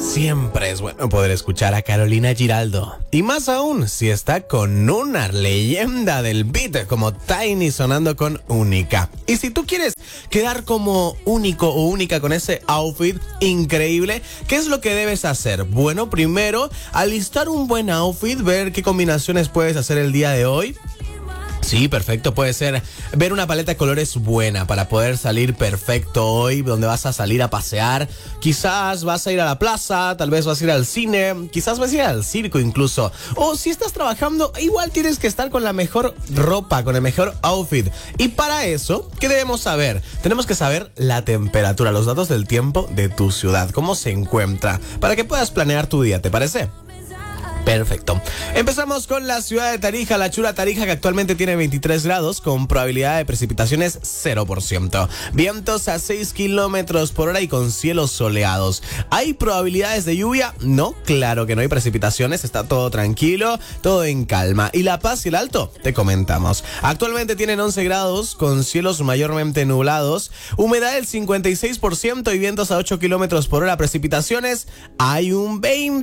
Siempre es bueno poder escuchar a Carolina Giraldo. Y más aún si está con una leyenda del beat como Tiny sonando con Única. Y si tú quieres quedar como único o única con ese outfit increíble, ¿qué es lo que debes hacer? Bueno, primero, alistar un buen outfit, ver qué combinaciones puedes hacer el día de hoy. Sí, perfecto, puede ser ver una paleta de colores buena para poder salir perfecto hoy, donde vas a salir a pasear. Quizás vas a ir a la plaza, tal vez vas a ir al cine, quizás vas a ir al circo incluso. O si estás trabajando, igual tienes que estar con la mejor ropa, con el mejor outfit. Y para eso, ¿qué debemos saber? Tenemos que saber la temperatura, los datos del tiempo de tu ciudad, cómo se encuentra, para que puedas planear tu día, ¿te parece? Perfecto. Empezamos con la ciudad de Tarija, la chula Tarija, que actualmente tiene 23 grados con probabilidad de precipitaciones 0%. Vientos a 6 kilómetros por hora y con cielos soleados. ¿Hay probabilidades de lluvia? No, claro que no hay precipitaciones, está todo tranquilo, todo en calma. ¿Y La Paz y el Alto? Te comentamos. Actualmente tienen 11 grados con cielos mayormente nublados, humedad del 56% y vientos a 8 kilómetros por hora. Precipitaciones, hay un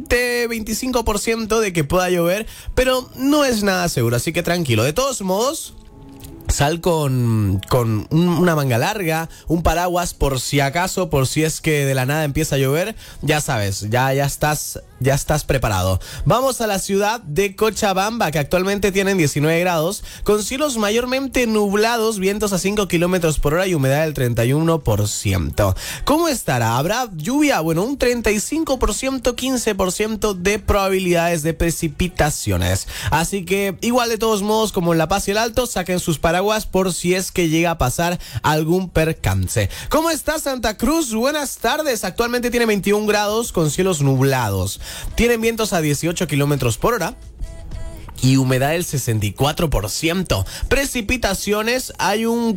20-25% de que pueda llover, pero no es nada seguro, así que tranquilo. De todos modos, sal con una manga larga, un paraguas por si acaso, por si es que de la nada empieza a llover, ya sabes, ya estás preparado. Vamos a la ciudad de Cochabamba, que actualmente tienen 19 grados, con cielos mayormente nublados, vientos a 5 kilómetros por hora y humedad del 31%. ¿Cómo estará? ¿Habrá lluvia? Bueno, un 35%, 15% de probabilidades de precipitaciones. Así que, igual de todos modos, como en La Paz y el Alto, saquen sus paraguas por si es que llega a pasar algún percance. ¿Cómo está Santa Cruz? Buenas tardes. Actualmente tiene 21 grados con cielos nublados. Tienen vientos a 18 kilómetros por hora y humedad del 64%. Precipitaciones, hay un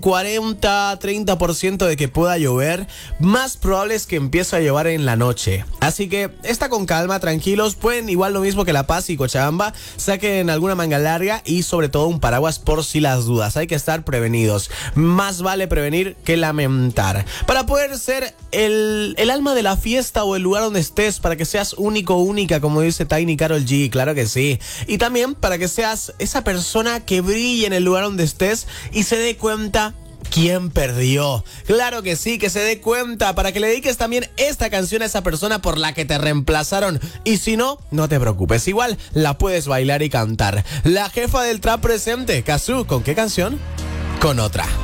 40-30% de que pueda llover. Más probable es que empiece a llover en la noche. Así que está con calma, tranquilos. Pueden, igual lo mismo que La Paz y Cochabamba, saquen alguna manga larga y sobre todo un paraguas por si las dudas. Hay que estar prevenidos. Más vale prevenir que lamentar. Para poder ser el alma de la fiesta o el lugar donde estés, para que seas único o única, como dice Tiny Karol G, claro que sí. Y también para que seas esa persona que brille en el lugar donde estés y se dé cuenta quién perdió. Claro que sí, que se dé cuenta, para que le dediques también esta canción a esa persona por la que te reemplazaron. Y si no, no te preocupes, igual la puedes bailar y cantar. La jefa del trap presente, Cazzu, ¿con qué canción? Con otra.